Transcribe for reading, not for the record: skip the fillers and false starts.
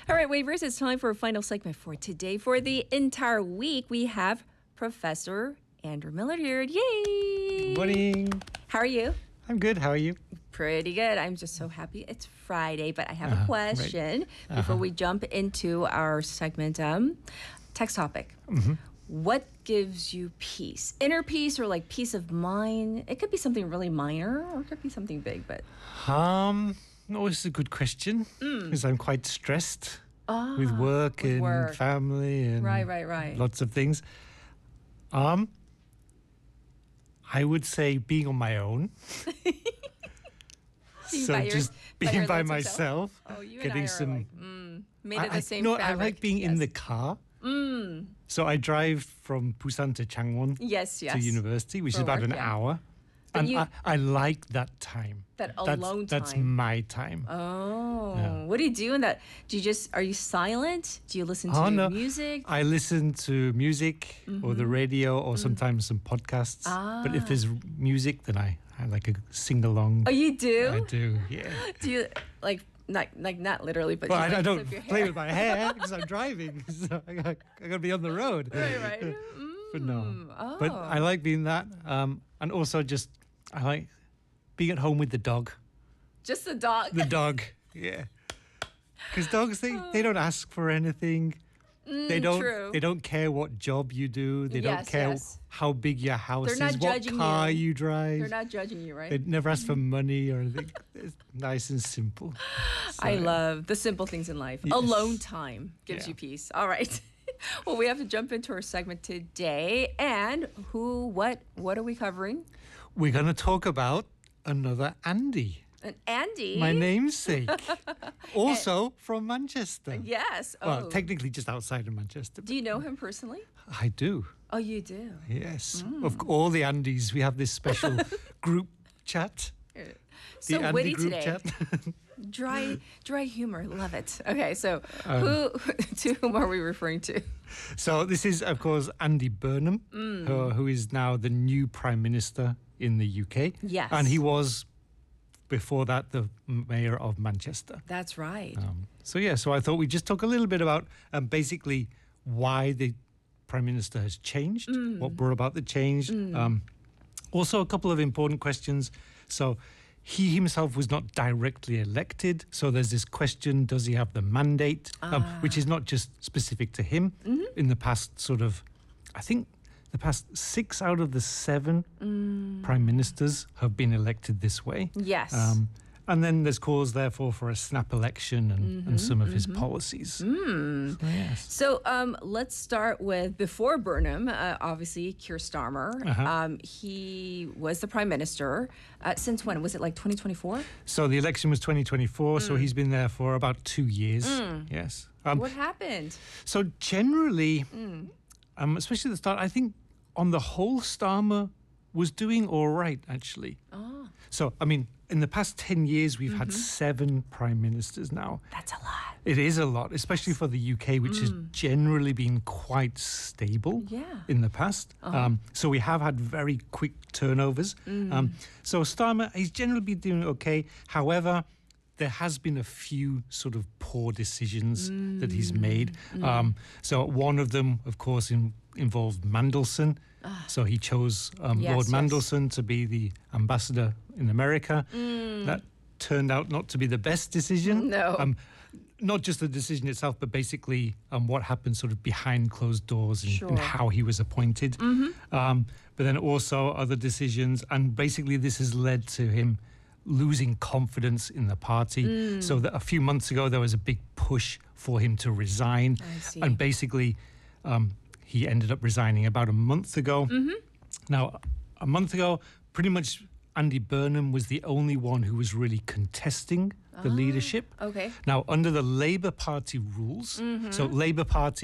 All right, Wavers, it's time for a final segment for today. For the entire week, we have Professor Andrew Miller here. Yay! Morning. How are you? I'm good. How are you? Pretty good. I'm just so happy it's Friday, but I have a question before we jump into our segment. Text topic. What gives you peace? Inner peace or like peace of mind? It could be something really minor or it could be something big, but... No, it's a good question because I'm quite stressed with work and family and Right. lots of things. I would say being on my own. Just being by myself. Oh, you getting and I are some. like, made of the same No, fabric. I like being in the car. So I drive from Busan to Changwon to university, which is about an hour. But and I like that time. That alone time. That's my time. Oh. Yeah. What do you do in that? Are you silent? Do you listen to music? I listen to music or the radio or sometimes some podcasts. But if there's music, then I like a sing-along. Oh, you do? I do, yeah. Do you, like not literally, but I don't play with my hair because I'm driving. So I got to be on the road. Right. But no. But I like being that. And also just, I like being at home with the dog. Just the dog? The dog, yeah. Because dogs, they don't ask for anything. They don't care what job you do. They don't care how big your house is, what car you drive. They're not judging you, right? They never ask for money or anything. It's nice and simple. So, I love the simple things in life. Yes. Alone time gives you peace. All right. Well, we have to jump into our segment today. And what are we covering? We're going to talk about another Andy. An Andy? My namesake. Also from Manchester. Yes. Well, technically just outside of Manchester. Do you know him personally? I do. Oh, you do? Yes. Of all the Andys, we have this special group chat. So the witty Andy group today. Chat. Dry humor. Love it. Okay, so to whom are we referring to? So this is, of course, Andy Burnham, who is now the new Prime Minister in the UK. Yes. And he was, before that, the Mayor of Manchester. That's right. So I thought we'd just talk a little bit about basically why the Prime Minister has changed, what brought about the change. Also, a couple of important questions. So he himself was not directly elected. So there's this question, does he have the mandate? Which is not just specific to him. In the past I think the past 6 out of the 7 prime ministers have been elected this way. Yes. And then there's cause, therefore, for a snap election and some of his policies. So, yes. So let's start with before Burnham, obviously, Keir Starmer. He was the prime minister. Since when? Was it like 2024? So the election was 2024, so he's been there for about 2 years. Yes. What happened? So generally, especially at the start, I think on the whole, Starmer was doing all right, actually. So, I mean, in the past 10 years, we've had 7 prime ministers now. That's a lot. It is a lot, especially for the UK, which has generally been quite stable in the past. So we have had very quick turnovers. So Starmer, he's generally been doing okay. However, there has been a few sort of poor decisions that he's made. So one of them, of course, involved Mandelson. So he chose Lord Mandelson to be the ambassador in America. That turned out not to be the best decision. No. Not just the decision itself, but basically what happened sort of behind closed doors and how he was appointed. But then also other decisions. And basically this has led to him losing confidence in the party. So that a few months ago, there was a big push for him to resign. I see. And basically, he ended up resigning about a month ago. Now, a month ago, pretty much Andy Burnham was the only one who was really contesting the leadership. Okay. Now, under the Labour Party rules, so Labour Party